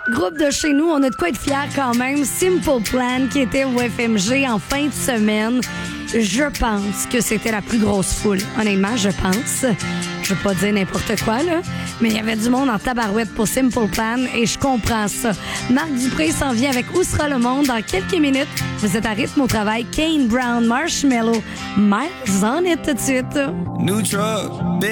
Groupe de chez nous, on a de quoi être fiers quand même. Simple Plan qui était au FMG en fin de semaine. Je pense que c'était la plus grosse foule. Honnêtement, je pense. Je veux pas dire n'importe quoi, là. Mais il y avait du monde en tabarouette pour Simple Plan et je comprends ça. Marc Dupré s'en vient avec Où sera le monde dans quelques minutes. Vous êtes à rythme au travail. Kane Brown, Marshmello. Miles en est tout de suite. New truck.